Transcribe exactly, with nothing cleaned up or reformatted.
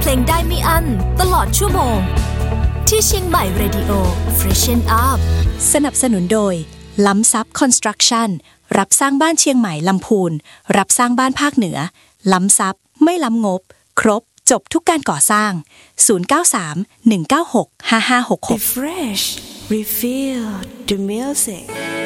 ลงได้ไม่อั้นตลอดชั่วโมงที่เชียงใหม่ Radio Freshen Up สนับสนุนโดยล้ำซับคอนสตรักชั่นรับสร้างบ้านเชียงใหม่ลำพูนรับสร้างบ้านภาคเหนือล้ำซับไม่ล้ำงบครบจบทุกการก่อสร้างศูนย์ เก้า สาม หนึ่ง เก้า หก ห้า ห้า หก หก Refresh Refill the music